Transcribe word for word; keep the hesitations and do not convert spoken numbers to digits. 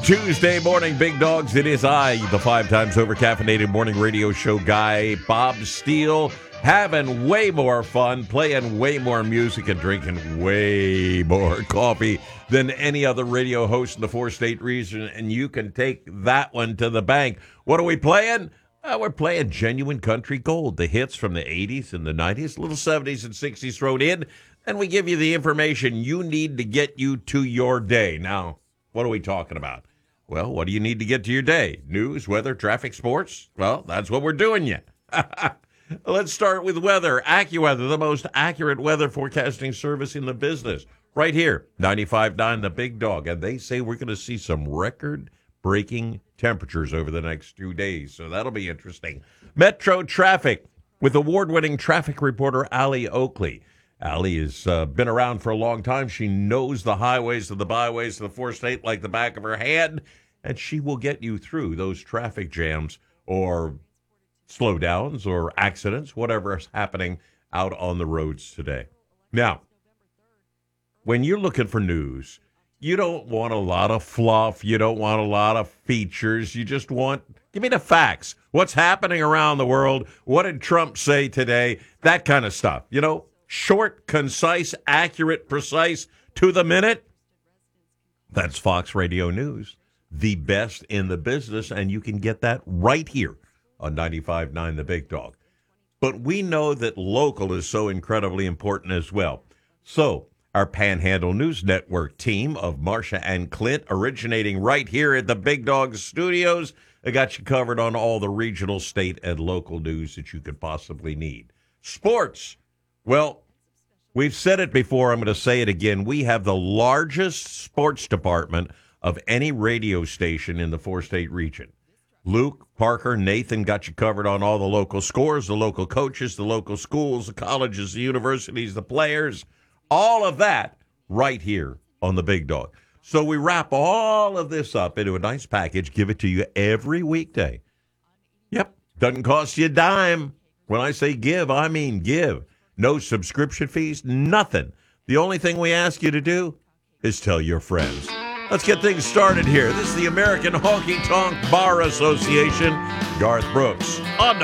Tuesday morning, big dogs. It is I, the five times over caffeinated morning radio show guy, Bob Steele, having way more fun, playing way more music, and drinking way more coffee than any other radio host in the four-state region, and you can take that one to the bank. What are we playing? Uh, we're playing genuine country gold, the hits from the eighties and the nineties, little seventies and sixties thrown in, and we give you the information you need to get you to your day. Now, what are we talking about? Well, what do you need to get to your day? News, weather, traffic, sports? Well, that's what we're doing yet. Let's start with weather. AccuWeather, the most accurate weather forecasting service in the business. Right here, ninety-five point nine The Big Dog. And they say we're going to see some record-breaking temperatures over the next two days. So that'll be interesting. Metro Traffic with award-winning traffic reporter Allie Oakley. Allie has uh, been around for a long time. She knows the highways and the byways of the four-state like the back of her hand, and she will get you through those traffic jams or slowdowns or accidents, whatever is happening out on the roads today. Now, when you're looking for news, you don't want a lot of fluff. You don't want a lot of features. You just want, give me the facts. What's happening around the world? What did Trump say today? That kind of stuff. You know, short, concise, accurate, precise, to the minute. That's Fox Radio News, the best in the business, and you can get that right here on ninety-five point nine The Big Dog. But we know that local is so incredibly important as well. So our Panhandle News Network team of Marcia and Clint, originating right here at the Big Dog Studios, they got you covered on all the regional, state, and local news that you could possibly need. Sports. Well, we've said it before. I'm going to say it again. We have the largest sports department of any radio station in the four-state region. Luke, Parker, Nathan got you covered on all the local scores, the local coaches, the local schools, the colleges, the universities, the players, all of that right here on the Big Dog. So we wrap all of this up into a nice package, give it to you every weekday. Yep, doesn't cost you a dime. When I say give, I mean give. No subscription fees, nothing. The only thing we ask you to do is tell your friends. Let's get things started here. This is the American Honky Tonk Bar Association. Garth Brooks on the